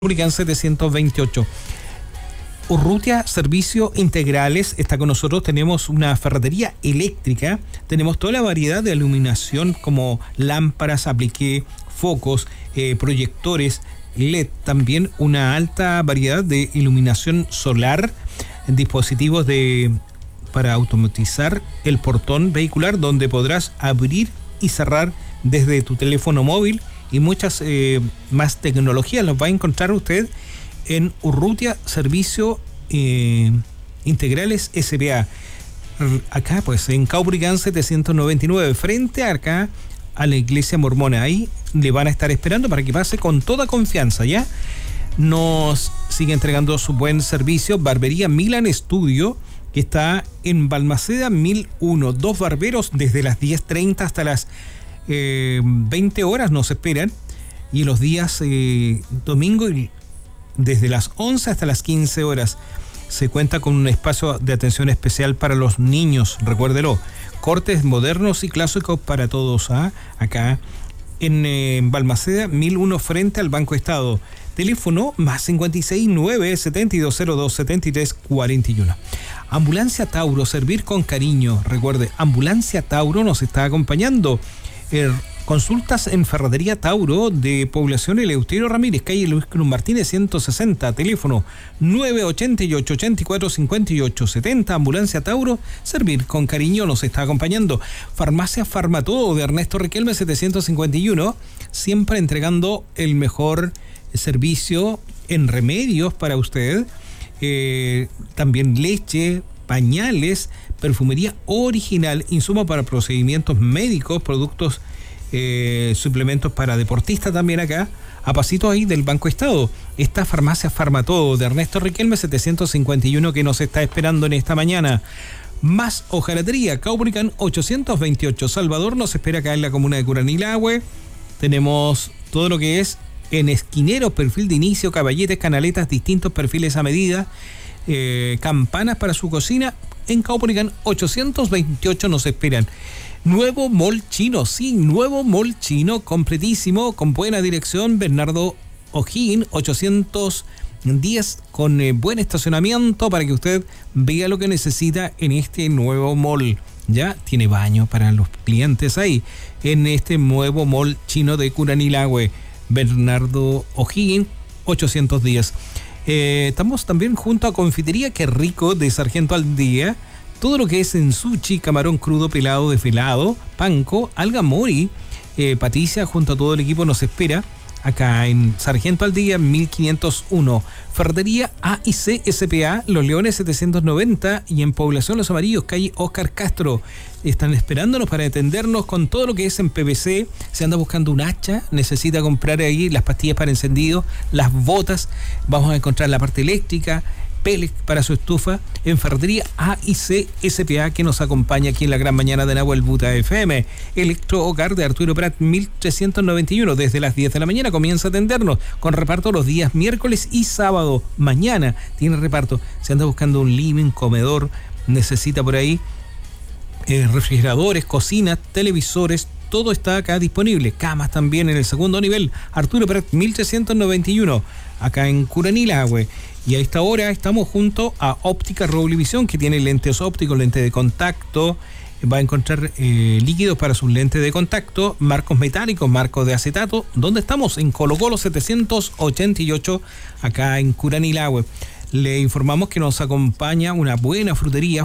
Urrutia 728. Urrutia Servicios Integrales está con nosotros. Tenemos una ferretería eléctrica. Tenemos toda la variedad de iluminación como lámparas, apliqué, focos, proyectores LED. También una alta variedad de iluminación solar, dispositivos para automatizar el portón vehicular, donde podrás abrir y cerrar desde tu teléfono móvil, y muchas más tecnologías las va a encontrar usted en Urrutia Servicios Integrales S.p.A. Acá pues en Caubrigán 799, frente acá a la iglesia mormona. Ahí le van a estar esperando para que pase con toda confianza, ¿ya? Nos sigue entregando su buen servicio Barbería Milan Studio, que está en Balmaceda 1001. Dos barberos desde las 10:30 hasta las 20 horas nos esperan, y los días domingo desde las 11 hasta las 15 horas. Se cuenta con un espacio de atención especial para los niños, recuérdelo, cortes modernos y clásicos para todos, acá en Balmaceda 1001 frente al Banco Estado. Teléfono más 569 7202 7341. Ambulancia Tauro, servir con cariño. Recuerde, Ambulancia Tauro nos está acompañando. Consultas en Ferretería Tauro de Población Eleuterio Ramírez, calle Luis Cruz Martínez 160, teléfono 988 84 58 70. Ambulancia Tauro, servir con cariño, nos está acompañando. Farmacia Farmatodo de Ernesto Riquelme 751, siempre entregando el mejor servicio en remedios para usted. También leche, pañales, perfumería original, insumo para procedimientos médicos, productos, suplementos para deportistas también acá, a pasito ahí del Banco Estado. Esta Farmacia Farmatodo de Ernesto Riquelme 751 que nos está esperando en esta mañana. Más hojalatería, Caubricán 828, Salvador nos espera acá en la comuna de Curanilahue. Tenemos todo lo que es en esquineros, perfil de inicio, caballetes, canaletas, distintos perfiles a medida, campanas para su cocina. En Caupolicán 828 nos esperan. Nuevo Mall Chino, sí, nuevo Mall Chino, completísimo, con buena dirección, Bernardo O'Higgins 810, con buen estacionamiento para que usted vea lo que necesita en este nuevo mall. Ya tiene baño para los clientes ahí, en este nuevo Mall Chino de Curanilahue, Bernardo O'Higgins 810. Estamos también junto a Confitería Qué Rico de Sargento Aldía. Todo lo que es en sushi, camarón crudo, pelado, desvelado, panko, alga mori, Patricia junto a todo el equipo nos espera acá en Sargento Aldía 1501. Ferretería A&C S.p.A. Los Leones 790, y en Población Los Amarillos, calle Oscar Castro. Están esperándonos para atendernos con todo lo que es en PVC. Se anda buscando un hacha, necesita comprar ahí las pastillas para encendido, las botas. Vamos a encontrar la parte eléctrica, pellets para su estufa, en Ferretería A&C S.p.A. que nos acompaña aquí en la gran mañana de Nahuel Buta FM. Electro Hogar de Arturo Prat 1391, desde las 10 de la mañana comienza a atendernos, con reparto los días miércoles y sábado. Mañana tiene reparto. Se anda buscando un living, comedor, necesita por ahí refrigeradores, cocinas, televisores, todo está acá disponible. Camas también en el segundo nivel. Arturo Prat 1391, acá en Curanilahue. Y a esta hora estamos junto a Óptica Roblivisión, que tiene lentes ópticos, lentes de contacto. Va a encontrar líquidos para sus lentes de contacto, marcos metálicos, marcos de acetato. ¿Dónde estamos? En Colo Colo 788, acá en Curanilahue. Le informamos que nos acompaña una buena frutería,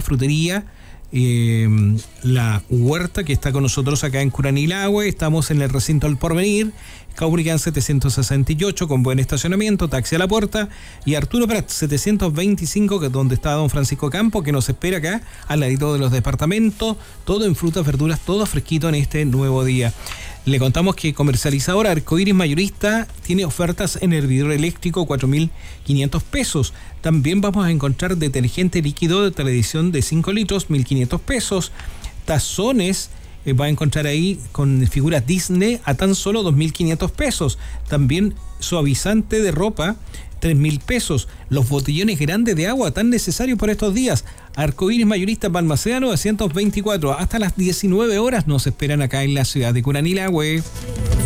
La Huerta, que está con nosotros acá en Curanilahue. Estamos en el recinto El Porvenir, Caubricán 768, con buen estacionamiento, taxi a la puerta, y Arturo Prat 725, que es donde está don Francisco Campo, que nos espera acá al ladito de los departamentos, todo en frutas, verduras, todo fresquito en este nuevo día. Le contamos que comercializadora Arcoiris Mayorista tiene ofertas en hervidor eléctrico 4.500 pesos. También vamos a encontrar detergente líquido de televisión de 5 litros, 1.500 pesos. Tazones, va a encontrar ahí con figuras Disney a tan solo 2.500 pesos. También suavizante de ropa, 3.000 pesos. Los botellones grandes de agua tan necesarios por estos días. Arcoiris Mayorista Balmaceda 924. Hasta las 19 horas nos esperan acá en la ciudad de Curanilahue.